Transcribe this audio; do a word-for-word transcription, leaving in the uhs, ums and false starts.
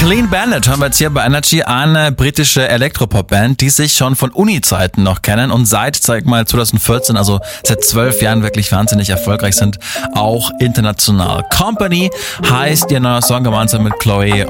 Clean Bandit hören wir jetzt hier bei Energy, eine britische Elektropop-Band, die sich schon von Uni-Zeiten noch kennen und seit, sag mal, zwanzig vierzehn, also seit zwölf Jahren wirklich wahnsinnig erfolgreich sind, auch international. Company heißt ihr neuer Song gemeinsam mit Chloe